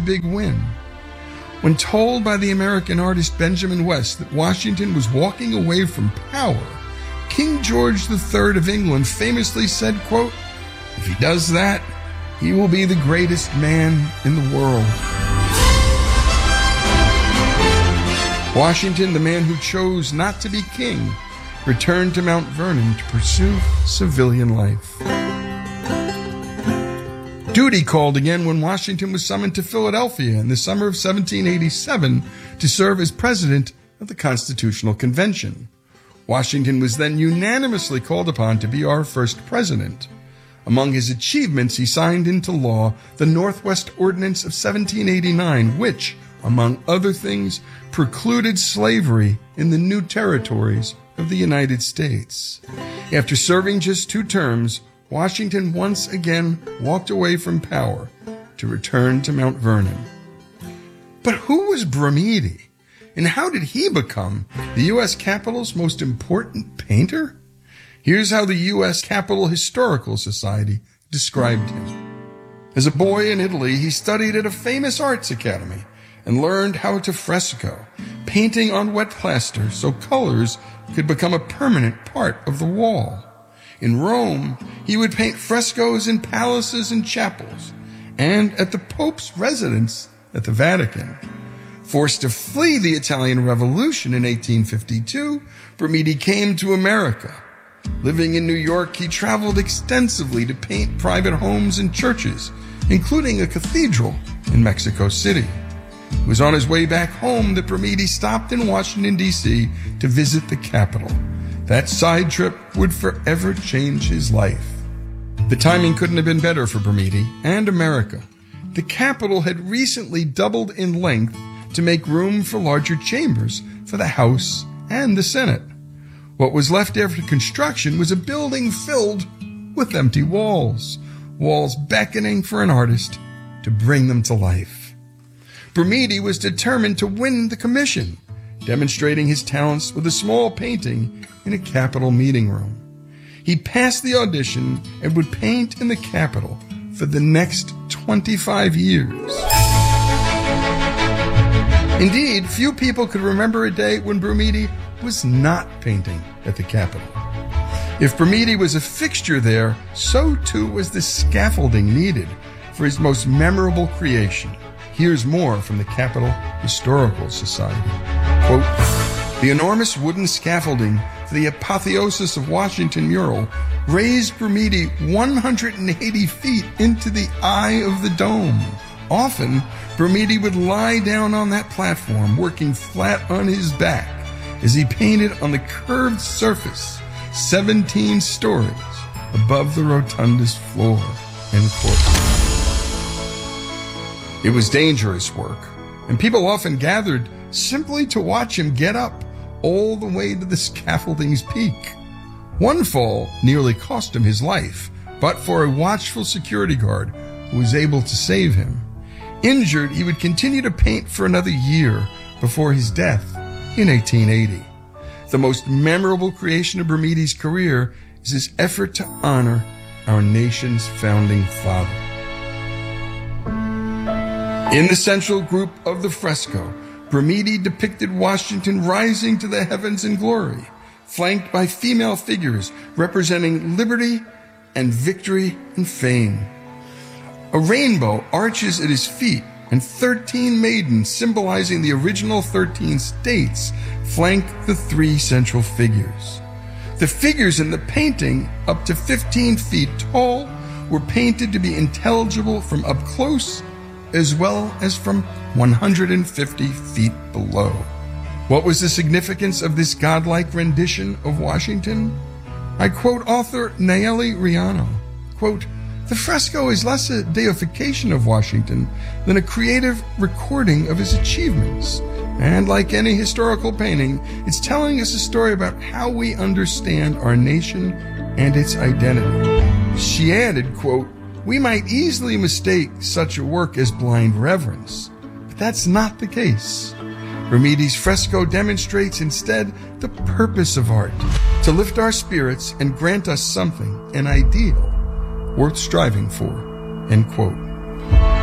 big win. When told by the American artist Benjamin West that Washington was walking away from power, King George III of England famously said, quote, "If he does that, he will be the greatest man in the world." Washington, the man who chose not to be king, returned to Mount Vernon to pursue civilian life. Duty called again when Washington was summoned to Philadelphia in the summer of 1787 to serve as president of the Constitutional Convention. Washington was then unanimously called upon to be our first president. Among his achievements, he signed into law the Northwest Ordinance of 1789, which, among other things, precluded slavery in the new territories of the United States. After serving just 2 terms, Washington once again walked away from power to return to Mount Vernon. But who was Brumidi? And how did he become the U.S. Capitol's most important painter? Here's how the U.S. Capitol Historical Society described him. As a boy in Italy, he studied at a famous arts academy and learned how to fresco, painting on wet plaster so colors could become a permanent part of the wall. In Rome, he would paint frescoes in palaces and chapels, and at the Pope's residence at the Vatican. Forced to flee the Italian Revolution in 1852, Brumidi came to America. Living in New York, he traveled extensively to paint private homes and churches, including a cathedral in Mexico City. It was on his way back home that Brumidi stopped in Washington, D.C. to visit the Capitol. That side trip would forever change his life. The timing couldn't have been better for Brumidi and America. The Capitol had recently doubled in length to make room for larger chambers for the House and the Senate. What was left after construction was a building filled with empty walls beckoning for an artist to bring them to life. Brumidi was determined to win the commission, demonstrating his talents with a small painting in a Capitol meeting room. He passed the audition and would paint in the Capitol for the next 25 years. Indeed, few people could remember a day when Brumidi was not painting at the Capitol. If Brumidi was a fixture there, so too was the scaffolding needed for his most memorable creation. Here's more from the Capitol Historical Society. Quote, "The enormous wooden scaffolding for the Apotheosis of Washington mural raised Brumidi 180 feet into the eye of the dome. Often, Brumidi would lie down on that platform, working flat on his back, as he painted on the curved surface 17 stories above the rotunda's floor." End quote. It was dangerous work, and people often gathered simply to watch him get up all the way to the scaffolding's peak. One fall nearly cost him his life, but for a watchful security guard who was able to save him. Injured, he would continue to paint for another year before his death in 1880. The most memorable creation of Brumidi's career is his effort to honor our nation's founding father. In the central group of the fresco, Brumidi depicted Washington rising to the heavens in glory, flanked by female figures representing liberty and victory and fame. A rainbow arches at his feet, and 13 maidens symbolizing the original 13 states flank the 3 central figures. The figures in the painting, up to 15 feet tall, were painted to be intelligible from up close as well as from 150 feet below. What was the significance of this godlike rendition of Washington? I quote author Nayeli Riano, quote, "The fresco is less a deification of Washington than a creative recording of his achievements. And like any historical painting, it's telling us a story about how we understand our nation and its identity." She added, quote, "We might easily mistake such a work as blind reverence, but that's not the case. Brumidi's fresco demonstrates instead the purpose of art, to lift our spirits and grant us something, an ideal, worth striving for." End quote.